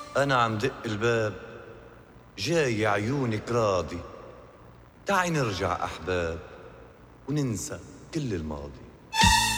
أنا عم دق الباب، جاي عيونك راضي. تعي نرجع أحباب وننسى كل الماضي.